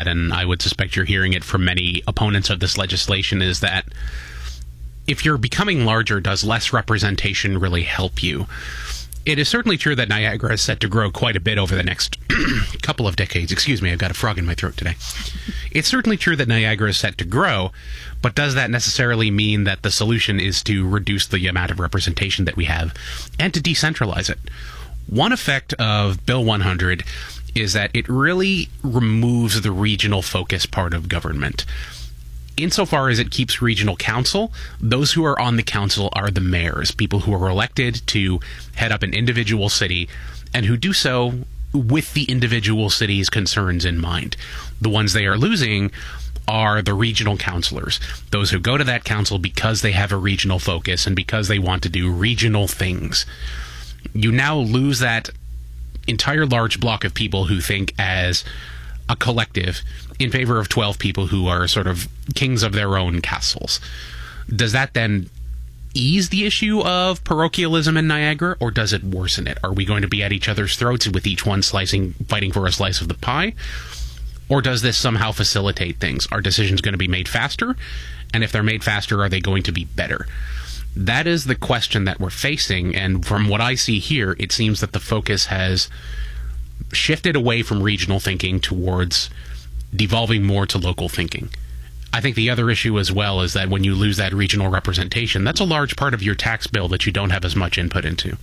that, and I would suspect you're hearing it from many opponents of this legislation, is that if you're becoming larger, does less representation really help you? It is certainly true that Niagara is set to grow quite a bit over the next couple of decades. Excuse me, I've got a frog in my throat today. It's certainly true that Niagara is set to grow, but does that necessarily mean that the solution is to reduce the amount of representation that we have and to decentralize it? One effect of Bill 100 is that it really removes the regional focus part of government. Insofar as it keeps regional council, those who are on the council are the mayors, people who are elected to head up an individual city and who do so with the individual city's concerns in mind. The ones they are losing are the regional councilors, those who go to that council because they have a regional focus and because they want to do regional things. You now lose that entire large block of people who think as a collective in favor of 12 people who are sort of kings of their own castles. Does that then ease the issue of parochialism in Niagara, or does it worsen it? Are we going to be at each other's throats with each one fighting for a slice of the pie? Or does this somehow facilitate things? Are decisions going to be made faster? And if they're made faster, are they going to be better? That is the question that we're facing, and from what I see here, it seems that the focus has shifted away from regional thinking towards devolving more to local thinking. I think the other issue as well is that when you lose that regional representation, that's a large part of your tax bill that you don't have as much input into.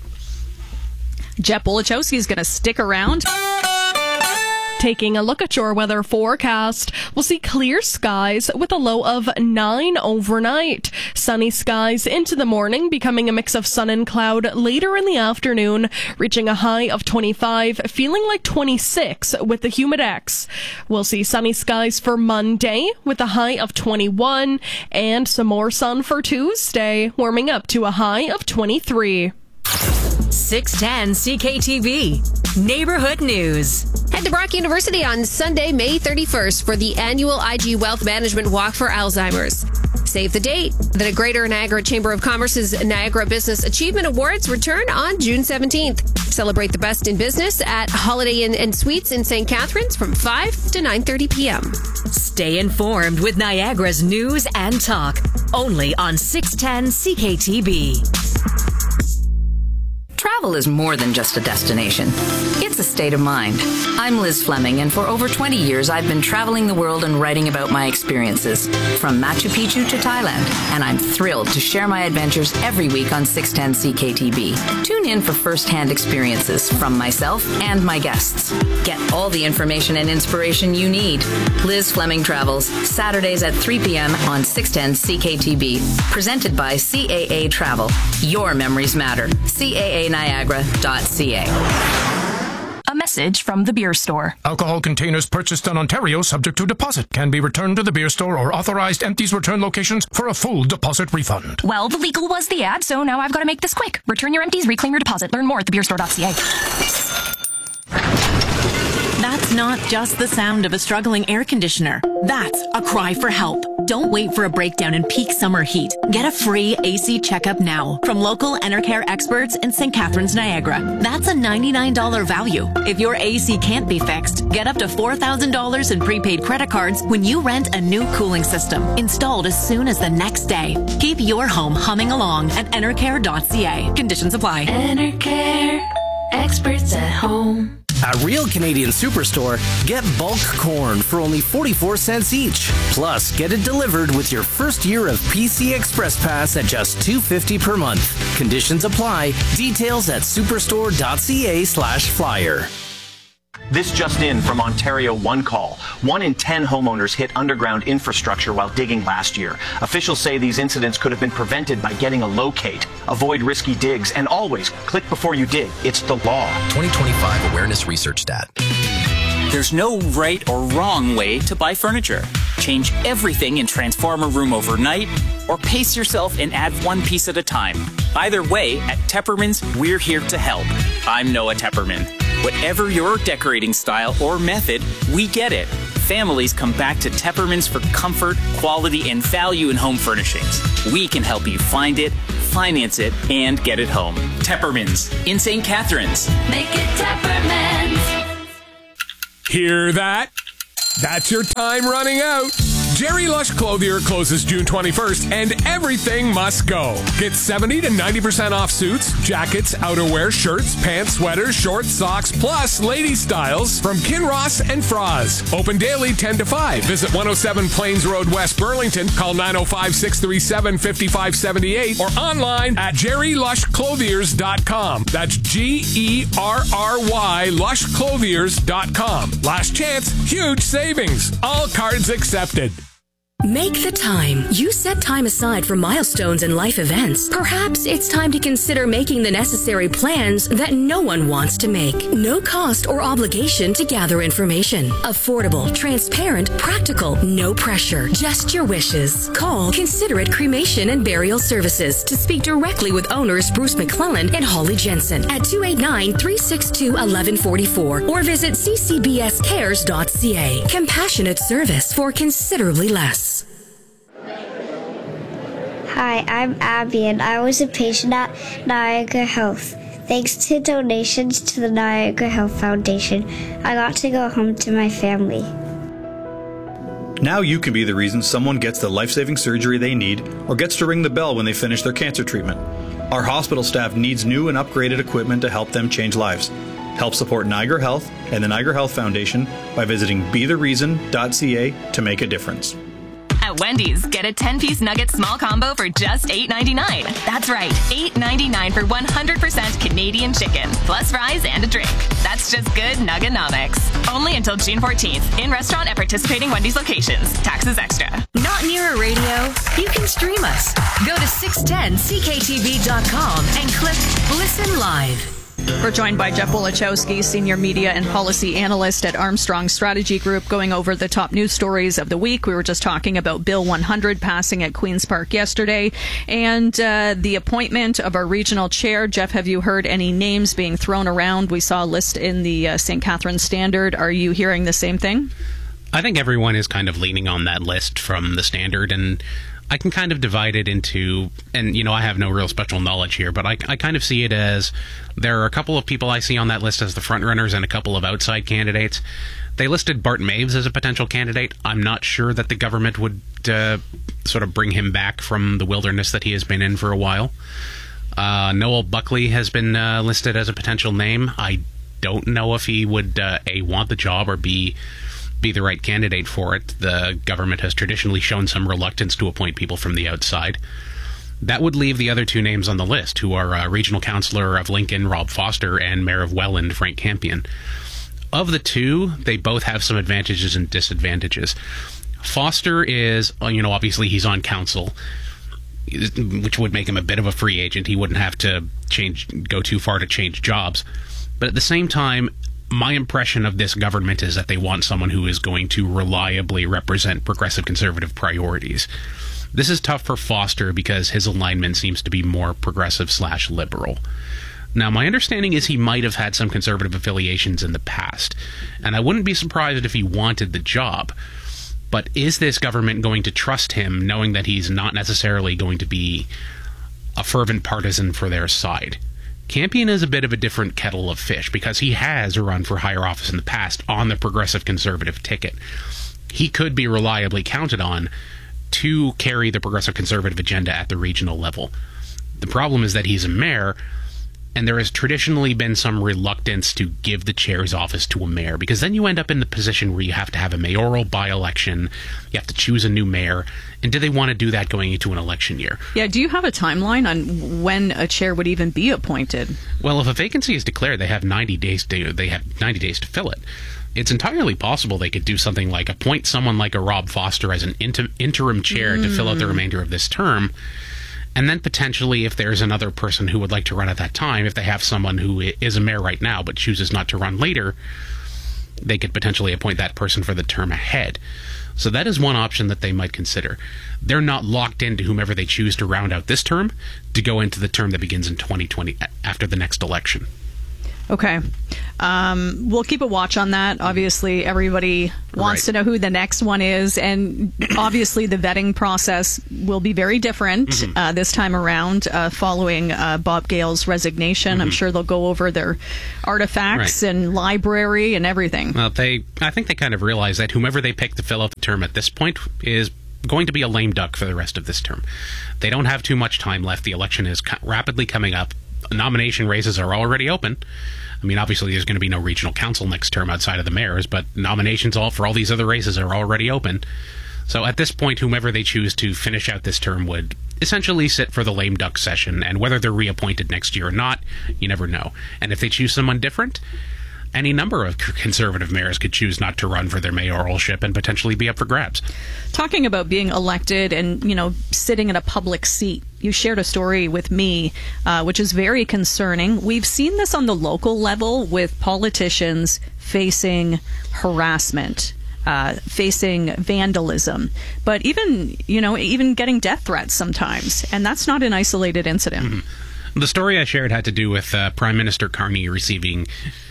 Jeff Bolichowski is going to stick around. Taking a look at your weather forecast, we'll see clear skies with a low of 9 overnight. Sunny skies into the morning, becoming a mix of sun and cloud later in the afternoon, reaching a high of 25, feeling like 26 with the Humidex. We'll see sunny skies for Monday with a high of 21, and some more sun for Tuesday, warming up to a high of 23. 610 CKTV Neighborhood News. Head to Brock University on Sunday, May 31st for the annual IG Wealth Management Walk for Alzheimer's. Save the date. The Greater Niagara Chamber of Commerce's Niagara Business Achievement Awards return on June 17th. Celebrate the best in business at Holiday Inn and Suites in St. Catharines from 5 to 9:30 p.m. Stay informed with Niagara's news and talk. Only on 610 CKTB. Travel is more than just a destination. It's a state of mind. I'm Liz Fleming, and for over 20 years, I've been traveling the world and writing about my experiences, from Machu Picchu to Thailand, and I'm thrilled to share my adventures every week on 610 CKTB. Tune in for first-hand experiences from myself and my guests. Get all the information and inspiration you need. Liz Fleming Travels, Saturdays at 3 p.m. on 610 CKTB. Presented by CAA Travel. Your memories matter. CAANiagara.ca. A message from the beer store. Alcohol containers purchased in Ontario subject to deposit can be returned to the beer store or authorized empties return locations for a full deposit refund. Well, the legal was the ad, so now I've got to make this quick. Return your empties, reclaim your deposit. Learn more at thebeerstore.ca. That's not just the sound of a struggling air conditioner. That's a cry for help. Don't wait for a breakdown in peak summer heat. Get a free AC checkup now from local Enercare experts in St. Catharines, Niagara. That's a $99 value. If your AC can't be fixed, get up to $4,000 in prepaid credit cards when you rent a new cooling system, installed as soon as the next day. Keep your home humming along at enercare.ca. Conditions apply. Enercare, experts at home. At Real Canadian Superstore, get bulk corn for only 44 cents each. Plus, get it delivered with your first year of PC Express Pass at just $2.50 per month. Conditions apply. Details at superstore.ca/flyer. This just in from Ontario One Call. 1 in 10 homeowners hit underground infrastructure while digging last year. Officials say these incidents could have been prevented by getting a locate. Avoid risky digs and always click before you dig. It's the law. 2025 Awareness Research Stat. There's no right or wrong way to buy furniture. Change everything in Transformer Room overnight, or pace yourself and add one piece at a time. Either way, at Tepperman's, we're here to help. I'm Noah Tepperman. Whatever your decorating style or method, we get it. Families come back to Tepperman's for comfort, quality, and value in home furnishings. We can help you find it, finance it, and get it home. Tepperman's in St. Catharines. Make it Tepperman's. Hear that? That's your time running out. Jerry Lush Clothier closes June 21st, and everything must go. Get 70 to 90% off suits, jackets, outerwear, shirts, pants, sweaters, shorts, socks, plus lady styles from Kinross and Froz. Open daily 10 to 5. Visit 107 Plains Road, West Burlington. Call 905-637-5578 or online at jerrylushclothiers.com. That's GERRY lushclothiers.com. Last chance, huge savings. All cards accepted. Make the time. You set time aside for milestones and life events. Perhaps it's time to consider making the necessary plans that no one wants to make. No cost or obligation to gather information. Affordable, transparent, practical, no pressure. Just your wishes. Call Considerate Cremation and Burial Services to speak directly with owners Bruce McClellan and Holly Jensen at 289-362-1144 or visit ccbscares.ca. Compassionate service for considerably less. Hi, I'm Abby, and I was a patient at Niagara Health. Thanks to donations to the Niagara Health Foundation, I got to go home to my family. Now you can be the reason someone gets the life-saving surgery they need or gets to ring the bell when they finish their cancer treatment. Our hospital staff needs new and upgraded equipment to help them change lives. Help support Niagara Health and the Niagara Health Foundation by visiting bethereason.ca to make a difference. At Wendy's, get a 10-piece nugget small combo for just $8.99. That's right, $8.99 for 100% Canadian chicken, plus fries and a drink. That's just good Nuggenomics. Only until June 14th, in restaurant at participating Wendy's locations. Taxes extra. Not near a radio? You can stream us. Go to 610ckTV.com and click Listen Live. We're joined by Jeff Wolichowski, Senior Media and Policy Analyst at Armstrong Strategy Group, going over the top news stories of the week. We were just talking about Bill 100 passing at Queen's Park yesterday and the appointment of our regional chair. Jeff, have you heard any names being thrown around? We saw a list in the St. Catharines Standard. Are you hearing the same thing? I think everyone is kind of leaning on that list from the Standard, and I can kind of divide it into, and I have no real special knowledge here, but I kind of see it as there are a couple of people I see on that list as the front runners and a couple of outside candidates. They listed Bart Maves as a potential candidate. I'm not sure that the government would sort of bring him back from the wilderness that he has been in for a while. Noel Buckley has been listed as a potential name. I don't know if he would A, want the job, or B, be the right candidate for it. The government has traditionally shown some reluctance to appoint people from the outside. That would leave the other two names on the list, who are Regional Councillor of Lincoln, Rob Foster, and Mayor of Welland, Frank Campion. Of the two, they both have some advantages and disadvantages. Foster is, obviously he's on council, which would make him a bit of a free agent. He wouldn't have to go too far to change jobs. But at the same time, my impression of this government is that they want someone who is going to reliably represent progressive conservative priorities. This is tough for Foster because his alignment seems to be more progressive/liberal. Now, my understanding is he might have had some conservative affiliations in the past, and I wouldn't be surprised if he wanted the job. But is this government going to trust him, knowing that he's not necessarily going to be a fervent partisan for their side? Campion is a bit of a different kettle of fish because he has run for higher office in the past on the progressive conservative ticket. He could be reliably counted on to carry the progressive conservative agenda at the regional level. The problem is that he's a mayor, and there has traditionally been some reluctance to give the chair's office to a mayor, because then you end up in the position where you have to have a mayoral by-election, you have to choose a new mayor, and do they want to do that going into an election year? Yeah, do you have a timeline on when a chair would even be appointed? Well, if a vacancy is declared, they have 90 days to fill it. It's entirely possible they could do something like appoint someone like a Rob Foster as an interim chair to fill out the remainder of this term, and then potentially, if there's another person who would like to run at that time, if they have someone who is a mayor right now but chooses not to run later, they could potentially appoint that person for the term ahead. So that is one option that they might consider. They're not locked into whomever they choose to round out this term to go into the term that begins in 2020 after the next election. Okay. We'll keep a watch on that. Obviously, everybody wants to know who the next one is. And obviously, the vetting process will be very different this time around following Bob Gale's resignation. I'm sure they'll go over their artifacts and library and everything. Well, I think they kind of realize that whomever they pick to fill out the term at this point is going to be a lame duck for the rest of this term. They don't have too much time left. The election is rapidly coming up. Nomination races are already open. I mean, obviously, there's going to be no regional council next term outside of the mayors, but nominations for all these other races are already open. So at this point, whomever they choose to finish out this term would essentially sit for the lame duck session, and whether they're reappointed next year or not, you never know. And if they choose someone different, any number of conservative mayors could choose not to run for their mayoralship and potentially be up for grabs. Talking about being elected and, sitting in a public seat, you shared a story with me, which is very concerning. We've seen this on the local level with politicians facing harassment, facing vandalism, but even getting death threats sometimes. And that's not an isolated incident. The story I shared had to do with Prime Minister Carney receiving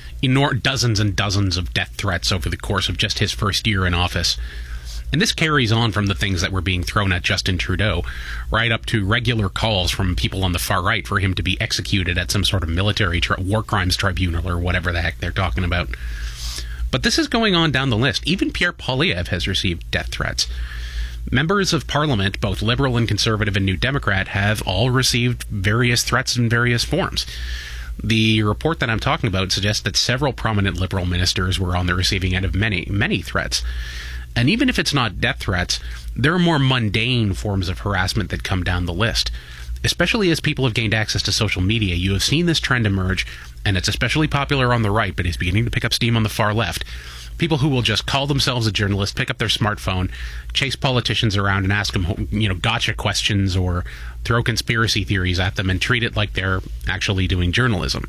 dozens and dozens of death threats over the course of just his first year in office. And this carries on from the things that were being thrown at Justin Trudeau, right up to regular calls from people on the far right for him to be executed at some sort of military war crimes tribunal or whatever the heck they're talking about. But this is going on down the list. Even Pierre Poilievre has received death threats. Members of Parliament, both Liberal and Conservative and New Democrat, have all received various threats in various forms. The report that I'm talking about suggests that several prominent Liberal ministers were on the receiving end of many, many threats. And even if it's not death threats, there are more mundane forms of harassment that come down the list. Especially as people have gained access to social media, you have seen this trend emerge, and it's especially popular on the right, but it's beginning to pick up steam on the far left. People who will just call themselves a journalist, pick up their smartphone, chase politicians around and ask them, gotcha questions or throw conspiracy theories at them and treat it like they're actually doing journalism.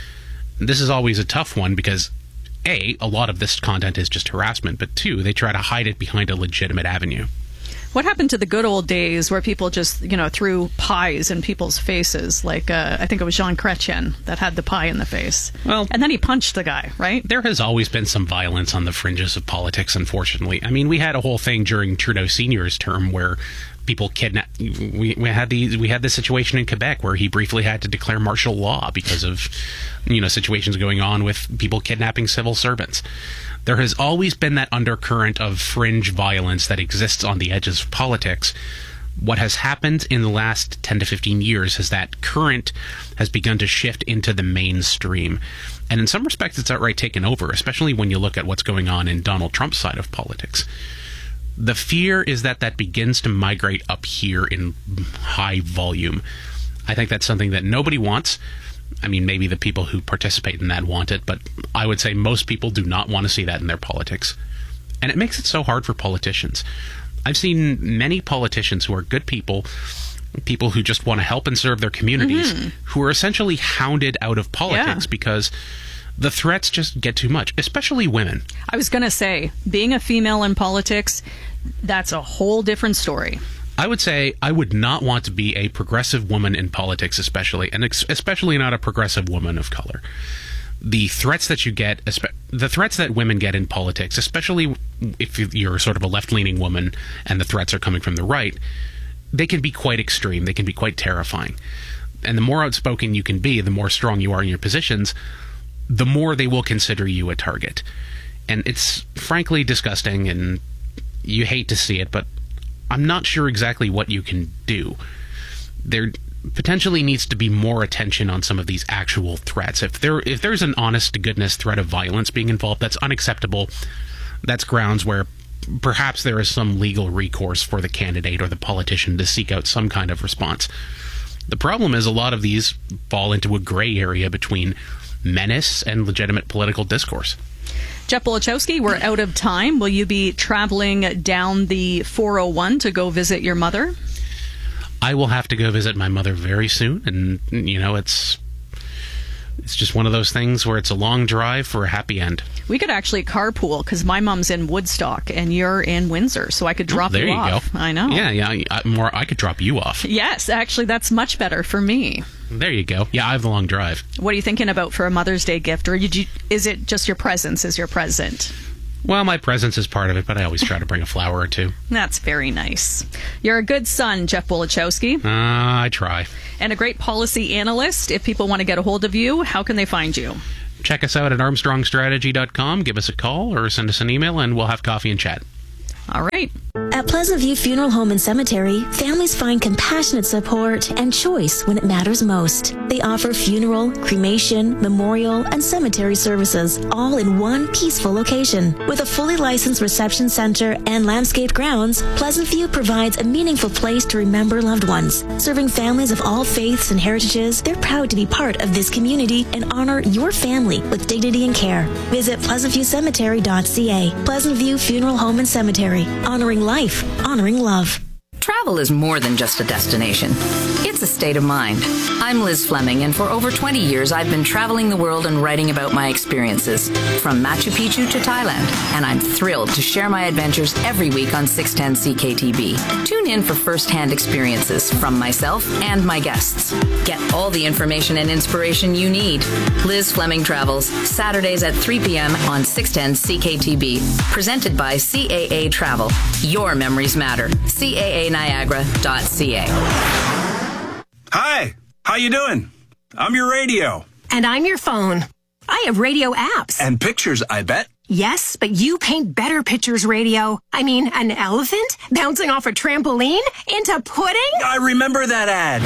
This is always a tough one because, A, a lot of this content is just harassment, but 2, they try to hide it behind a legitimate avenue. What happened to the good old days where people just, threw pies in people's faces? Like, I think it was Jean Chrétien that had the pie in the face. Well, and then he punched the guy, right? There has always been some violence on the fringes of politics, unfortunately. I mean, we had a whole thing during Trudeau Sr.'s term where people kidnapped. We had this situation in Quebec where he briefly had to declare martial law because of, situations going on with people kidnapping civil servants. There has always been that undercurrent of fringe violence that exists on the edges of politics. What has happened in the last 10 to 15 years is that current has begun to shift into the mainstream. And in some respects, it's outright taken over, especially when you look at what's going on in Donald Trump's side of politics. The fear is that begins to migrate up here in high volume. I think that's something that nobody wants. I mean, maybe the people who participate in that want it, but I would say most people do not want to see that in their politics. And it makes it so hard for politicians. I've seen many politicians who are good people who just want to help and serve their communities, who are essentially hounded out of politics because the threats just get too much, especially women. I was going to say, being a female in politics, that's a whole different story. I would say I would not want to be a progressive woman in politics, especially not a progressive woman of color. The threats that you get, the threats that women get in politics, especially if you're sort of a left-leaning woman and the threats are coming from the right, they can be quite extreme. They can be quite terrifying. And the more outspoken you can be, the more strong you are in your positions, the more they will consider you a target. And it's frankly disgusting, and you hate to see it, but I'm not sure exactly what you can do. There potentially needs to be more attention on some of these actual threats. If there's an honest-to-goodness threat of violence being involved, that's unacceptable. That's grounds where perhaps there is some legal recourse for the candidate or the politician to seek out some kind of response. The problem is a lot of these fall into a gray area between menace and legitimate political discourse. Jeff Bolachowski, we're out of time. Will you be traveling down the 401 to go visit your mother? I will have to go visit my mother very soon, and it's just one of those things where it's a long drive for a happy end. We could actually carpool because my mom's in Woodstock and you're in Windsor, so I could drop you off. There you go. I know. Yeah. I could drop you off. Yes, actually, that's much better for me. There you go. Yeah, I have the long drive. What are you thinking about for a Mother's Day gift? Or is it just your presence is your present? Well, my presence is part of it, but I always try to bring a flower or two. That's very nice. You're a good son, Jeff Wolichowski. I try. And a great policy analyst. If people want to get a hold of you, how can they find you? Check us out at armstrongstrategy.com. Give us a call or send us an email, and we'll have coffee and chat. All right. At Pleasant View Funeral Home and Cemetery, families find compassionate support and choice when it matters most. They offer funeral, cremation, memorial, and cemetery services, all in one peaceful location. With a fully licensed reception center and landscaped grounds, Pleasant View provides a meaningful place to remember loved ones. Serving families of all faiths and heritages, they're proud to be part of this community and honor your family with dignity and care. Visit pleasantviewcemetery.ca. Pleasant View Funeral Home and Cemetery. Honoring life, honoring love. Travel is more than just a destination. It's a state of mind. I'm Liz Fleming, and for over 20 years, I've been traveling the world and writing about my experiences, from Machu Picchu to Thailand, and I'm thrilled to share my adventures every week on 610 CKTB. Tune in for first-hand experiences from myself and my guests. Get all the information and inspiration you need. Liz Fleming Travels, Saturdays at 3 p.m. on 610 CKTB. Presented by CAA Travel. Your memories matter. CAANiagara.ca. Hi, how you doing? I'm your radio. And I'm your phone. I have radio apps. And pictures, I bet. Yes, but you paint better pictures, radio. I mean, an elephant bouncing off a trampoline into pudding? I remember that ad.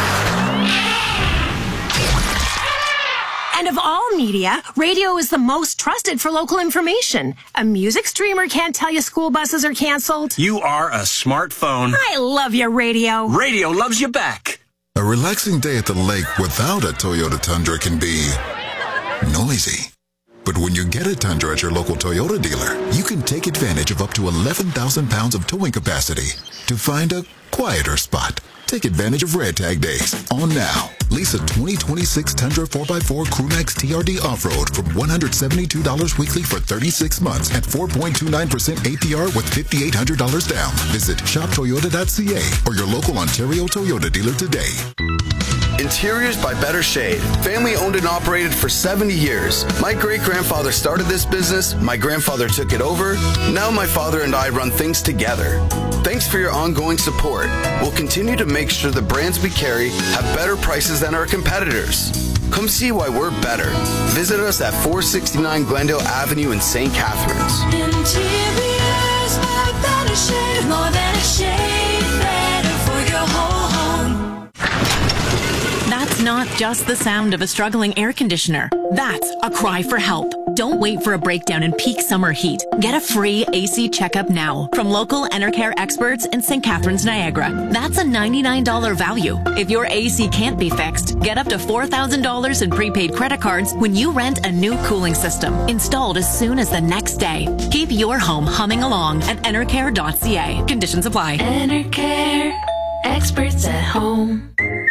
And of all media, radio is the most trusted for local information. A music streamer can't tell you school buses are canceled. You are a smartphone. I love you, radio. Radio loves you back. A relaxing day at the lake without a Toyota Tundra can be noisy. But when you get a Tundra at your local Toyota dealer, you can take advantage of up to 11,000 pounds of towing capacity to find a quieter spot. Take advantage of Red Tag Days on now. Lease a 2026 Tundra 4x4 Crewmax TRD Off-Road for $172 weekly for 36 months at 4.29% APR with $5,800 down. Visit shoptoyota.ca or your local Ontario Toyota dealer today. Interiors by Better Shade. Family owned and operated for 70 years. My great-grandfather started this business. My grandfather took it over. Now my father and I run things together. Thanks for your ongoing support. We'll continue to make sure the brands we carry have better prices than our competitors. Come see why we're better. Visit us at 469 Glendale Avenue in St. Catharines. Interiors by Better Shade. More than a shade, better for your whole home. That's not just the sound of a struggling air conditioner. That's a cry for help. Don't wait for a breakdown in peak summer heat. Get a free AC checkup now from local Enercare experts in St. Catharines, Niagara. That's a $99 value. If your AC can't be fixed, get up to $4,000 in prepaid credit cards when you rent a new cooling system, installed as soon as the next day. Keep your home humming along at enercare.ca. Conditions apply. Enercare, experts at home.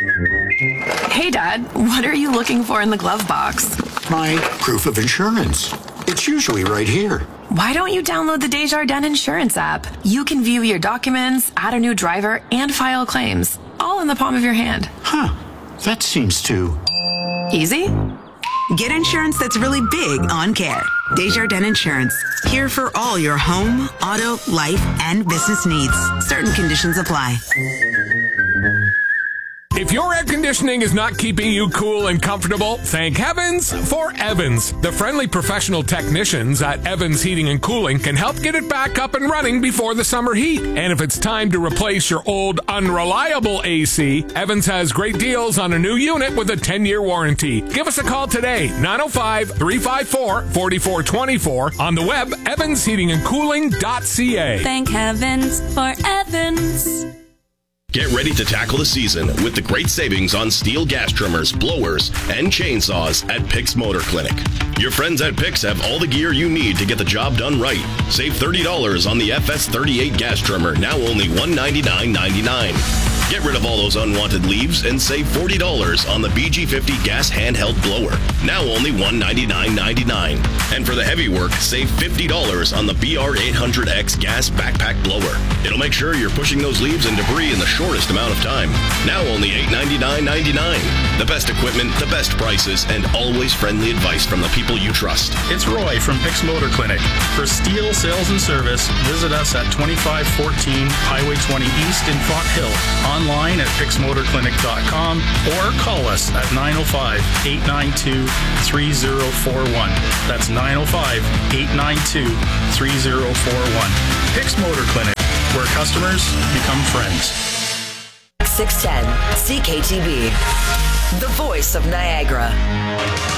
Hey, Dad, what are you looking for in the glove box? My proof of insurance. It's usually right here. Why don't you download the Desjardins Insurance app? You can view your documents, add a new driver, and file claims, all in the palm of your hand. Huh. That seems too easy. Get insurance that's really big on care. Desjardins Insurance. Here for all your home, auto, life, and business needs. Certain conditions apply. If your air conditioning is not keeping you cool and comfortable, thank heavens for Evans. The friendly professional technicians at Evans Heating and Cooling can help get it back up and running before the summer heat. And if it's time to replace your old unreliable AC, Evans has great deals on a new unit with a 10-year warranty. Give us a call today, 905-354-4424, on the web, evansheatingandcooling.ca. Thank heavens for Evans. Get ready to tackle the season with the great savings on steel gas trimmers, blowers, and chainsaws at Pix Motor Clinic. Your friends at Pix have all the gear you need to get the job done right. Save $30 on the FS38 gas trimmer, now only $199.99. Get rid of all those unwanted leaves and save $40 on the BG50 gas handheld blower. Now only $199.99. And for the heavy work, save $50 on the BR800X gas backpack blower. It'll make sure you're pushing those leaves and debris in the shortest amount of time. Now only $899.99. The best equipment, the best prices, and always friendly advice from the people you trust. It's Roy from Pix Motor Clinic. For steel sales and service, visit us at 2514 Highway 20 East in Font Hill. Online at pixmotorclinic.com or call us at 905-892-3041. That's 905-892-3041. Pix Motor Clinic, where customers become friends. 610 CKTB, the voice of Niagara.